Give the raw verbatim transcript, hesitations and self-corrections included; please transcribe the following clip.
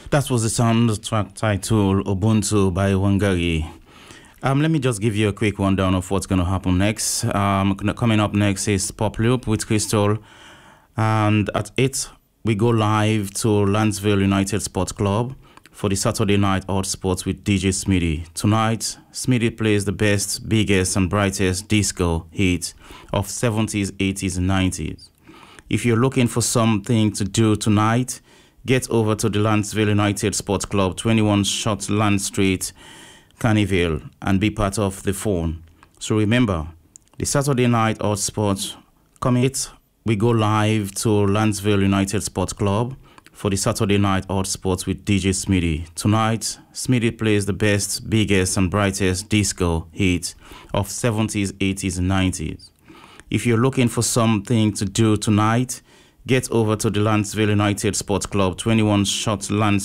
That was the soundtrack title Ubuntu by Wangari. Um, let me just give you a quick rundown of what's going to happen next. Um, coming up next is Pop Loop with Crystal. And at eight, we go live to Lansville United Sports Club for the Saturday Night Hot Sports with D J Smitty. Tonight, Smitty plays the best, biggest, and brightest disco hits of seventies, eighties, and nineties. If you're looking for something to do tonight, get over to the Lansville United Sports Club, twenty-one Shotland Street, Cannyville, and be part of the phone. So remember, the Saturday Night Hot Sports commit. We go live to Lansville United Sports Club for the Saturday Night Hot Sports with D J Smitty. Tonight, Smitty plays the best, biggest, and brightest disco hits of seventies, eighties, and nineties. If you're looking for something to do tonight, get over to the Lansville United Sports Club, twenty-one Shotland